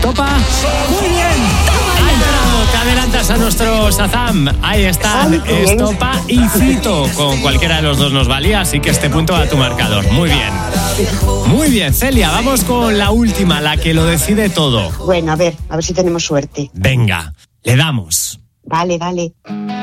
Estopa. Muy bien. Ha entrado. Te adelantas a nuestro Shazam. Ahí están Estopa y Fito. Con cualquiera de los dos nos valía, así que este punto va a tu marcador. Muy bien. Muy bien, Celia, vamos con la última, la que lo decide todo. Bueno, a ver si tenemos suerte. Venga, le damos. Vale.